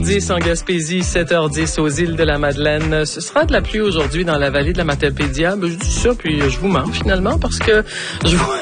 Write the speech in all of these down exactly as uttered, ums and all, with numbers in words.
dix en Gaspésie, sept heures dix aux îles de la Madeleine. Ce sera de la pluie aujourd'hui dans la vallée de la Matapédia. Ben, je dis ça, puis je vous mens finalement parce que je vois,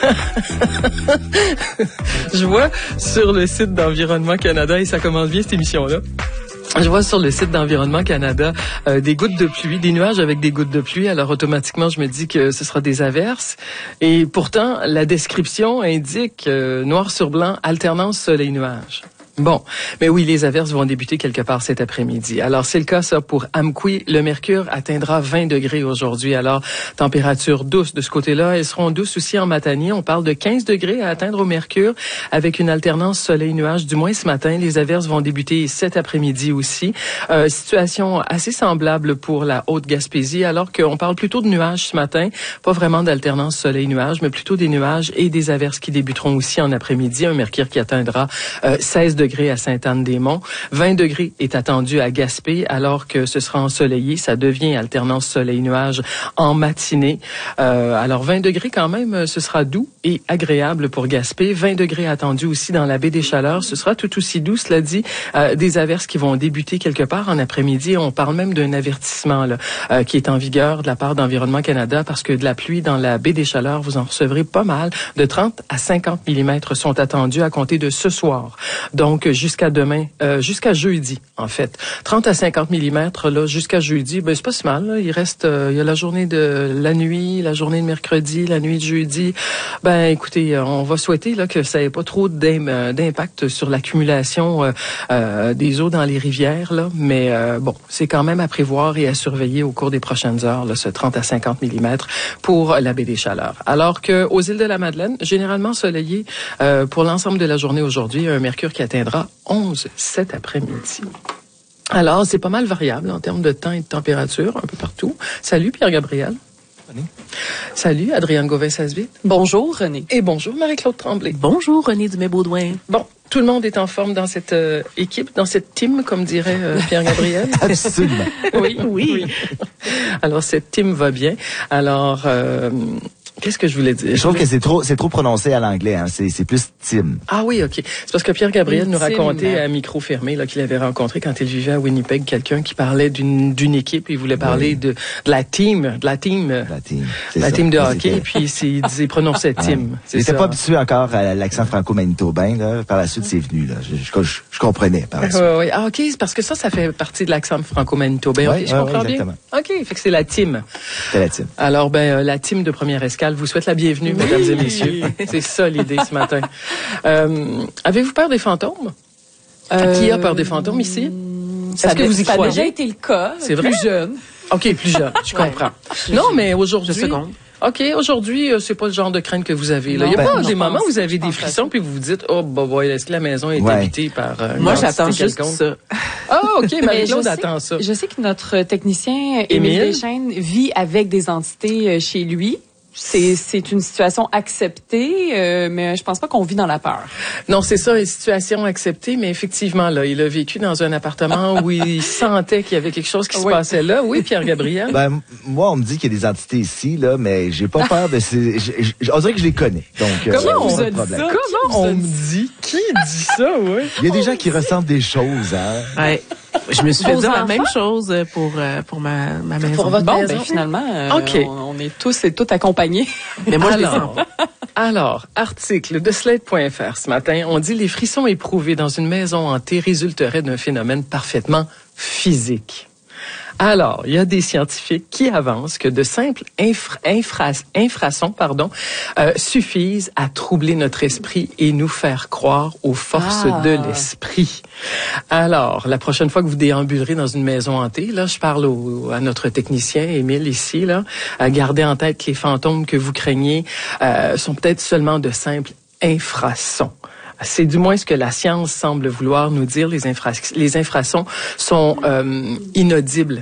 je vois sur le site d'Environnement Canada, et ça commence bien cette émission-là. Je vois sur le site d'Environnement Canada euh, des gouttes de pluie, des nuages avec des gouttes de pluie. Alors automatiquement, je me dis que ce sera des averses. Et pourtant, la description indique euh, noir sur blanc, alternance soleil-nuage. Bon, mais oui, les averses vont débuter quelque part cet après-midi. Alors, c'est le cas, ça, pour Amqui. Le mercure atteindra vingt degrés aujourd'hui. Alors, température douce de ce côté-là. Elles seront douces aussi en Matanie. On parle de quinze degrés à atteindre au mercure avec une alternance soleil-nuage. Du moins ce matin, les averses vont débuter cet après-midi aussi. Euh, situation assez semblable pour la Haute-Gaspésie, alors qu'on parle plutôt de nuages ce matin. Pas vraiment d'alternance soleil-nuage, mais plutôt des nuages et des averses qui débuteront aussi en après-midi. Un mercure qui atteindra euh, seize degrés à Sainte-Anne-des-Monts. vingt degrés est attendu à Gaspé, alors que ce sera ensoleillé. Ça devient alternance soleil-nuage en matinée. Euh, alors, vingt degrés quand même, ce sera doux et agréable pour Gaspé. vingt degrés attendus aussi dans la baie des Chaleurs. Ce sera tout aussi doux, cela dit. Euh, des averses qui vont débuter quelque part en après-midi. On parle même d'un avertissement là, euh, qui est en vigueur de la part d'Environnement Canada, parce que de la pluie dans la baie des Chaleurs, vous en recevrez pas mal. De trente à cinquante millimètres sont attendus à compter de ce soir. Donc, jusqu'à demain, euh, jusqu'à jeudi, en fait. trente à cinquante millimètres, là, jusqu'à jeudi, ben, c'est pas si mal, là. Il reste, euh, il y a la journée de la nuit, la journée de mercredi, la nuit de jeudi. Ben, écoutez, on va souhaiter, là, que ça ait pas trop d'impact sur l'accumulation, euh, euh, des eaux dans les rivières, là. Mais, euh, bon, c'est quand même à prévoir et à surveiller au cours des prochaines heures, là, ce trente à cinquante millimètres pour la baie des Chaleurs. Alors que, aux îles de la Madeleine, généralement soleillé, euh, pour l'ensemble de la journée aujourd'hui, un mercure qui atteindra onze cet après-midi. Alors, c'est pas mal variable en termes de temps et de température un peu partout. Salut Pierre-Gabriel. René. Salut Adrienne Gauvin-Sasvit. Bonjour René. Et bonjour Marie-Claude Tremblay. Bonjour René Dumais-Baudouin. Bon, tout le monde est en forme dans cette euh, équipe, dans cette team, comme dirait euh, Pierre-Gabriel. Absolument. Oui, oui, oui. Alors, cette team va bien. Alors... Euh, Qu'est-ce que je voulais dire? Je trouve que c'est trop, c'est trop prononcé à l'anglais. Hein. C'est, c'est plus team. Ah oui, ok. C'est parce que Pierre-Gabriel nous team, racontait hein. à micro fermé là qu'il avait rencontré quand il vivait à Winnipeg quelqu'un qui parlait d'une d'une équipe. Il voulait parler oui. de, de la team, de la team, la team, la ça. team de ça, hockey. c'était... Puis il disait prononçait team. Il n'était pas habitué encore à l'accent franco-manitobain. Là. Par la suite, c'est venu. Là. Je, je, je, je comprenais par la suite. Oui, oui. Ah ok, c'est parce que ça, ça fait partie de l'accent franco-manitobain. Oui, ok, je oui, comprends oui, bien. Ok, fait que c'est la team. C'est la team. Alors ben la team de Première Escale vous souhaite la bienvenue. Oui. Mesdames et messieurs, c'est ça l'idée ce matin. Euh, avez-vous peur des fantômes? Euh, Qui a peur des fantômes ici? Est-ce que vous y croyez? Ça a déjà été le cas. C'est vrai? Plus jeune. OK, plus jeune, je comprends. Ouais. Non, mais aujourd'hui... Deux secondes. OK, aujourd'hui, c'est pas le genre de crainte que vous avez. Là. Non, il y a pas ben, des moments où vous avez des frissons puis vous vous dites, oh, bah, bah, est-ce que la maison est ouais. habitée par euh, Moi, j'attends juste quelconque? Ça. Ah, OK, Marie-Claude attend ça. Je sais que notre technicien, Émile Deschênes, vit avec des entités chez lui. C'est, c'est une situation acceptée, euh, mais je pense pas qu'on vit dans la peur. Non, c'est ça, une situation acceptée, mais effectivement, là, il a vécu dans un appartement où il sentait qu'il y avait quelque chose qui oui. se passait là. Oui, Pierre-Gabriel? Ben, moi, on me dit qu'il y a des entités ici, là, mais j'ai pas peur de ces... Je, je, on dirait que je les connais. Donc, comment euh, on vous a dit ça? Comment on me dit? Qui dit ça, oui? Il y a des gens qui ressentent des choses, hein? Ouais. Je me suis fait dire la même chose pour pour ma ma maison. Pour votre bon, maison? Ben, finalement, euh, okay. on, on est tous et toutes accompagnés. Mais moi, alors, je les sens pas. Alors, article de Slate point F R ce matin, on dit les frissons éprouvés dans une maison hantée résulteraient d'un phénomène parfaitement physique. Alors, il y a des scientifiques qui avancent que de simples infra, infra, infrasons pardon, euh, suffisent à troubler notre esprit et nous faire croire aux forces ah. de l'esprit. Alors, la prochaine fois que vous déambulerez dans une maison hantée, là, je parle au, à notre technicien, Émile, ici, là, à garder en tête que les fantômes que vous craignez euh, sont peut-être seulement de simples infrasons. C'est du moins ce que la science semble vouloir nous dire. Les, infra- les infrasons sont euh, inaudibles